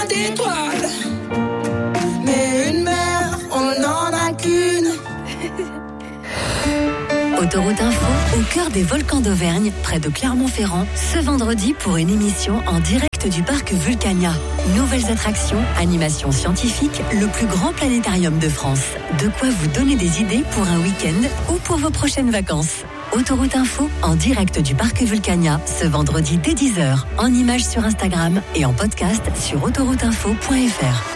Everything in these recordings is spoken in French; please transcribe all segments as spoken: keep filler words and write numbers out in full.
d'étoiles. Mais une mer, on n'en a qu'une. Autoroute Info, au cœur des volcans d'Auvergne, près de Clermont-Ferrand, ce vendredi pour une émission en direct du parc Vulcania. Nouvelles attractions, animations scientifiques, le plus grand planétarium de France. De quoi vous donner des idées pour un week-end ou pour vos prochaines vacances. Autoroute Info, en direct du parc Vulcania, ce vendredi dès dix heures, en images sur Instagram et en podcast sur autoroute info point f r.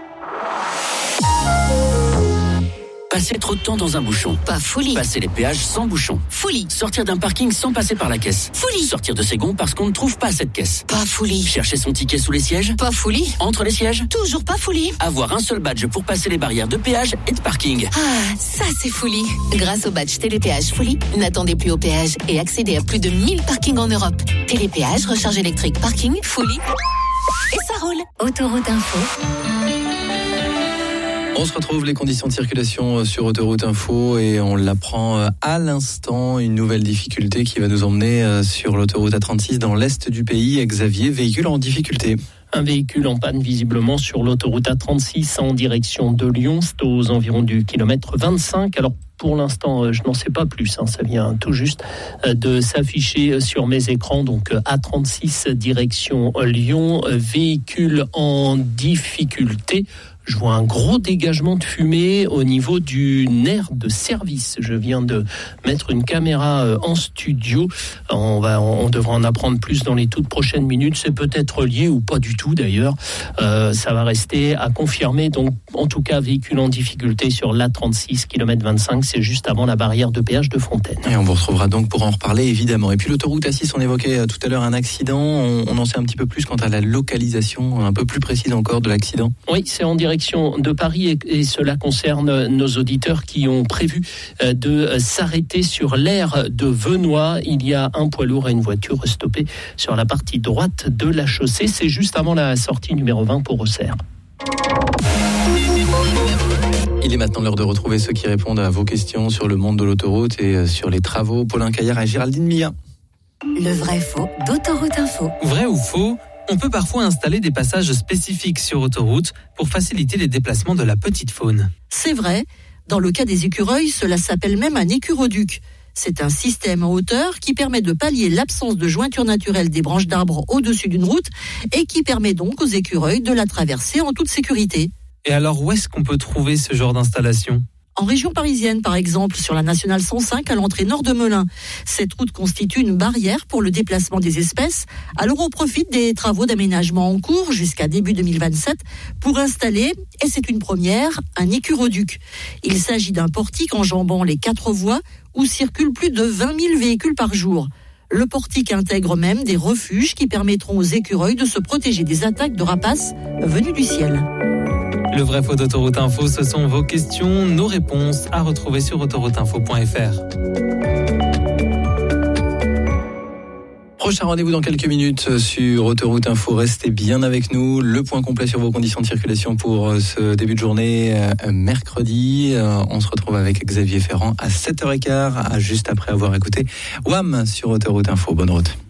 Passer trop de temps dans un bouchon. Pas folie. Passer les péages sans bouchon. Folie. Sortir d'un parking sans passer par la caisse. Folie. Sortir de ses gonds parce qu'on ne trouve pas cette caisse. Pas folie. Chercher son ticket sous les sièges. Pas folie. Entre les sièges. Toujours pas folie. Avoir un seul badge pour passer les barrières de péage et de parking. Ah, ça c'est folie. Grâce au badge Télépéage Folie, n'attendez plus au péage et accédez à plus de mille parkings en Europe. Télépéage, recharge électrique, parking, folie. Et ça roule. Autoroute Info. On se retrouve, les conditions de circulation sur Autoroute Info, et on l'apprend à l'instant, une nouvelle difficulté qui va nous emmener sur l'autoroute A trente-six dans l'est du pays. Xavier, véhicule en difficulté. Un véhicule en panne visiblement sur l'autoroute A trente-six en direction de Lyon, c'est aux environs du kilomètre vingt-cinq. Alors pour l'instant, je n'en sais pas plus, hein. Ça vient tout juste de s'afficher sur mes écrans. Donc A trente-six direction Lyon, véhicule en difficulté. Je vois un gros dégagement de fumée au niveau du nerf de service. Je viens de mettre une caméra en studio. On va, on devra en apprendre plus dans les toutes prochaines minutes. C'est peut-être lié ou pas du tout d'ailleurs. Euh, ça va rester à confirmer. Donc, en tout cas, véhicule en difficulté sur l'A trente-six, kilomètre vingt-cinq. C'est juste avant la barrière de péage de Fontaine. Et on vous retrouvera donc pour en reparler, évidemment. Et puis l'autoroute A six, on évoquait tout à l'heure un accident. On, on en sait un petit peu plus quant à la localisation, un peu plus précise encore de l'accident. Oui, c'est en direction de Paris et, et cela concerne nos auditeurs qui ont prévu de s'arrêter sur l'aire de Venoy. Il y a un poids lourd et une voiture stoppée sur la partie droite de la chaussée. C'est juste avant la sortie numéro vingt pour Auxerre. Il est maintenant l'heure de retrouver ceux qui répondent à vos questions sur le monde de l'autoroute et sur les travaux. Paulin Caillard et Géraldine Mia. Le vrai faux d'Autoroute Info. Vrai ou faux ? On peut parfois installer des passages spécifiques sur autoroute pour faciliter les déplacements de la petite faune. C'est vrai. Dans le cas des écureuils, cela s'appelle même un écuroduc. C'est un système en hauteur qui permet de pallier l'absence de jointure naturelle des branches d'arbres au-dessus d'une route et qui permet donc aux écureuils de la traverser en toute sécurité. Et alors, où est-ce qu'on peut trouver ce genre d'installation ? En région parisienne, par exemple, sur la nationale cent cinq à l'entrée nord de Melun. Cette route constitue une barrière pour le déplacement des espèces. Alors on profite des travaux d'aménagement en cours jusqu'à début deux mille vingt-sept pour installer, et c'est une première, un écuroduc. Il s'agit d'un portique enjambant les quatre voies où circulent plus de vingt mille véhicules par jour. Le portique intègre même des refuges qui permettront aux écureuils de se protéger des attaques de rapaces venues du ciel. Le vrai faux d'Autoroute Info, ce sont vos questions, nos réponses à retrouver sur autoroute info point f r. Prochain rendez-vous dans quelques minutes sur Autoroute Info. Restez bien avec nous. Le point complet sur vos conditions de circulation pour ce début de journée euh, mercredi. Euh, on se retrouve avec Xavier Ferrand à sept heures quinze, juste après avoir écouté W A M sur Autoroute Info. Bonne route.